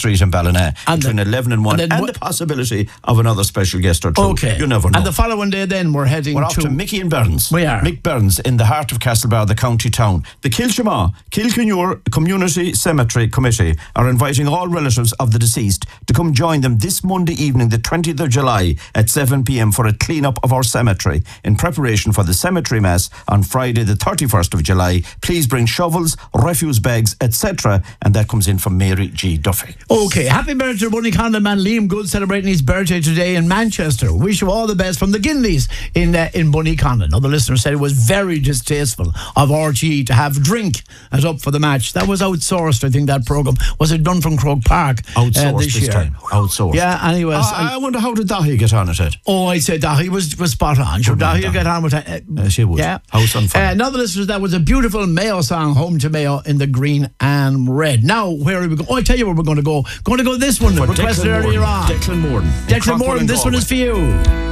Street in Ballina between 11 and 1, and the possibility of another special guest or two. Okay. You never know. And the following day then we're off to Mickey and Burns. We are. Mick Burns in the heart of Castlebar, the county town. The Kilshama Kilkenure Community Cemetery Committee are inviting all relatives of the deceased to come join them this Monday evening, the 20th of July at 7 p.m. for a clean-up of our cemetery in preparation for the cemetery mass on Friday the 31st of July. Please bring shovels, refuse bags, etc. And that comes in from Mary G. Duffy. Okay, happy birthday to Bunny Conlon man Liam Good, celebrating his birthday today in Manchester. Wish you all the best from the Ginleys in Bunny Conlon. Another listener said it was very distasteful of RTE to have drink as up for the match. That was outsourced, I think, that programme. Was it done from Croke Park outsourced this year? Time. Outsourced. Yeah, anyways. I wonder how did Dahi get on at it? Oh, I'd say Dahi was spot on. Sure, Dahi will get on with it. She would. Yeah. House on fire. Another listener, that was a beautiful Mayo song, Home to Mayo, in the green and red. Now, where are we going? Oh, I tell you where we're going to go. Going to go this one, requested earlier on. Declan Moran. Declan Moran, this one is for you.